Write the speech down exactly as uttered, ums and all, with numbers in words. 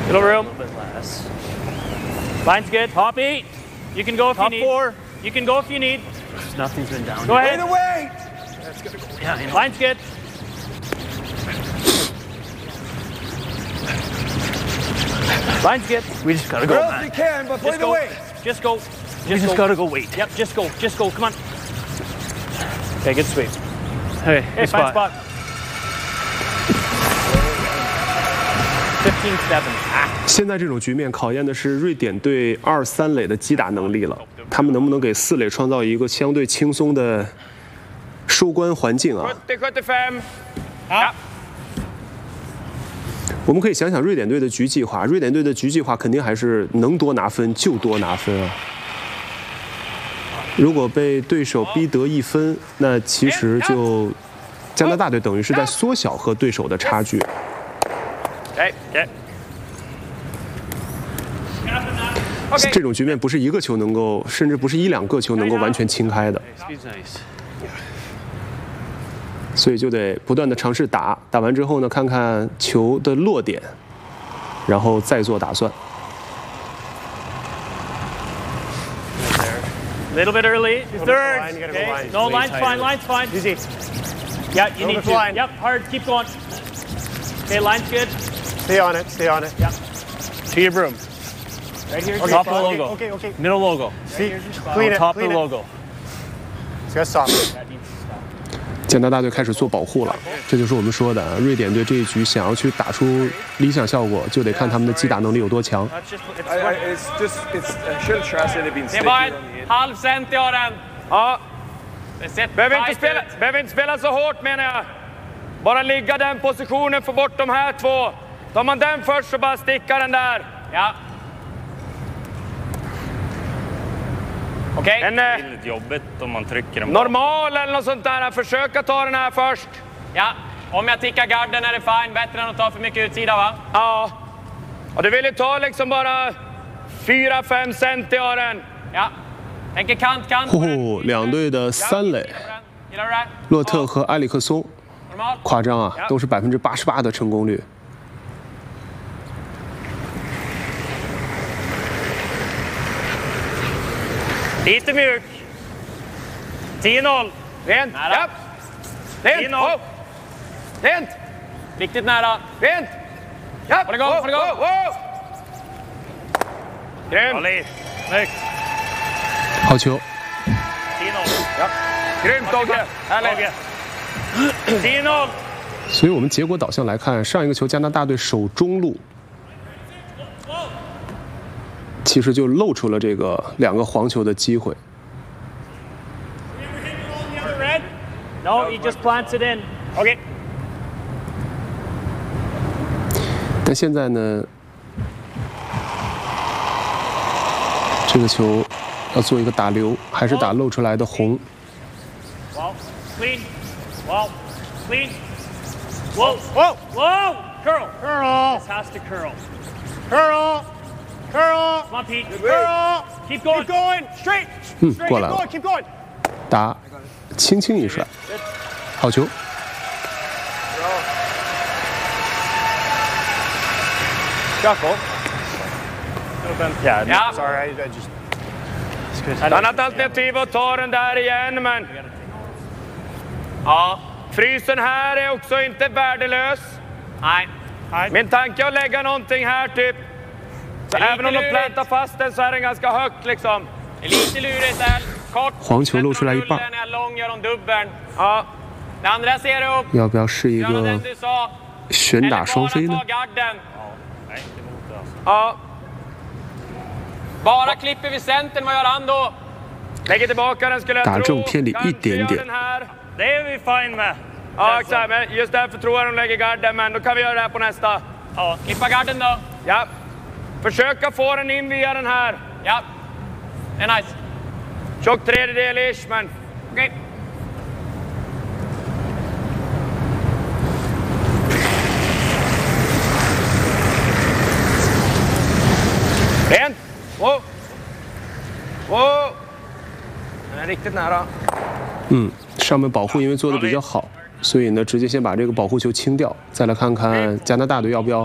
Little room. A little bit less. Line's good. Top eight. You can go if Top you need. four. You can go if you need. Nothing's been down. Go ahead. Away! Yeah, I know. Line's good. Line's good. We just gotta go, Girls, man. you can, but play Just the go. weight. Just go. We just go. gotta go wait. Yep, just go. Just go. Come on. Okay, good sweep. Hey, Hey, good fine spot. spot. fifteen seven. 现在这种局面考验的是瑞典队二三垒的击打能力了，他们能不能给四垒创造一个相对轻松的收官环境啊？ sjuttio sjuttiofem. Ja. 我们可以想想瑞典队的局计划，瑞典队的局计划肯定还是能多拿分就多拿分啊。如果被对手逼得一分，那其实就加拿大队等于是在缩小和对手的差距。 Okay, okay. 这种局面不是一个球能够，甚至不是一两个球能够完全清开的， Speed's nice. 所以就得不断的尝试打，打完之后呢，看看球的落点，然后再做打算。 Little bit early. Your third. line, you gotta go Okay. line. No, Way line's tighter. fine. Line's fine. Easy. Yeah, you Go need with to. line. Yep, hard. Keep going. Okay, line's good. Stay on it, stay on it. Yep. To your broom. Right here. Okay, Top of the okay, logo. okay, okay. Middle logo. See, clean it, Top of clean the it. logo. It's gonna stop. That needs to stop. 加拿大队开始做保护了，这就是我们说的，瑞典队这一局想要去打出理想效果，就得看他们的击打能力有多强。 That's just. It's I, I, it's just, it's, I should have trusted it being Det sticky var on en the end. halv cent i den. Ja. Det ser Behöver inte, tight spela, ut. behöver inte spela så hårt menar jag. Bara ligga den positionen, få bort de här två. Tar man den först så bara sticka den där. Ja. Okej. En Det eh, är lite jobbigt om man trycker dem. normal eller något sånt där. Försöka ta den här först. Ja. Om jag tickar garden är det fine. Bättre än att ta för mycket utsida, va? Ja. Och du vill ju ta liksom bara fyra fem cent i den. Ja. Tänker kant, kant. 哦，两队的三垒， Gillar du det? 洛特和埃里克松， Normal. 夸张啊，都是百分之八十八的成功率。 Lite mjuk. tio noll. Rent. Nära. Ja. Rent. In och- Oh. Rent. Riktigt nära. Rent. Ja. Håll igång, Oh, håll igång. oh, oh. Grymt. Ali. Snyggt. 好球， tio noll. Ja. Grymt Dogge. Härligt. tio noll. 所以我们结果导向来看，上一个球加拿大队守中路，其实就露出了这个两个黄球的机会。 Red. No, he just plants it in. Okay. 但现在呢，这个球要做一个打流，还是打露出来的红？ Well, clean. Well, clean. Whoa, whoa, whoa! Curl, curl. This has to curl. Curl, curl, Come on, Pete. curl. Keep going. Keep going, straight. 嗯， Straight, 过 keep 来了 going,，keep going. 打，轻轻一甩，好球。 Shuffle. Yeah. Ja. Sorry, I, I just. Ett annat alternativ att ta den där igen, men Ja. frysen här är också inte värdelös. Nej. Min tanke är att lägga någonting här typ. Så Det är även om lite de lurigt. plantar fast den så är den ganska högt liksom. Det är lite lurigt där. Kort. 黄球露出来一半 Sätter de rullen, är lång, gör de dubbeln. Ja. Det andra ser upp. 要不要试一 Gör den 个 du sa. 旋 Eller 打双 bara 飞呢 ta？garden. Nej, inte mot det alltså. Ja. Bara klipper vi centern, vad gör han då? Lägger tillbaka den skulle jag 打 tro. 正偏离一 Kanske 点 gör 点 den。här. Det är vi fine med. Ja, exakt. Men just därför tror jag de lägger garden, men då kan vi göra det här på nästa. Ja. Klippa garden då. Ja. Försöka få den in via den här. Ja. Det är nice. Tjock tredjedel-ish, men Okej. rent. Wow. Wow. Den är riktigt nära. 嗯，上面保护因为做的比较好，所以呢，直接先把这个保护球清掉，再来看看加拿大队要不要